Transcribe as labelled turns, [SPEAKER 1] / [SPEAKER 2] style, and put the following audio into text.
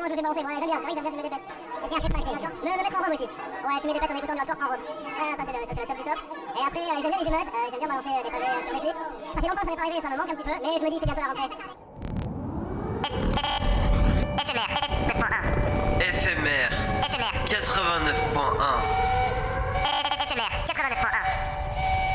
[SPEAKER 1] comment je me fais balancer. Ouais, j'aime bien, c'est vrai que j'aime bien fumer des pets. Et tiens, je vais te passer, me mettre en rhum aussi. Ouais, fumer des pets en écoutant de l'hardcore en rhum. Ça c'est le top du top. Et après, j'aime bien les émeutes, j'aime bien balancer des pavés sur les flips. Ça fait longtemps que ça m'est pas arrivé, ça me manque un petit peu, mais je me dis c'est bientôt la rentrée.
[SPEAKER 2] FMR, FF 7.1.